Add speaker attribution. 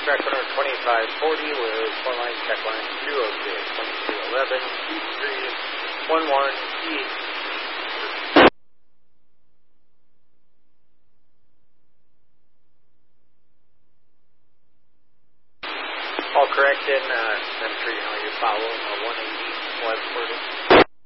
Speaker 1: track runner 2540 with phone line check line 206 2211 2311 East. All correct, and I'm sure you know you're following 180 West Portage.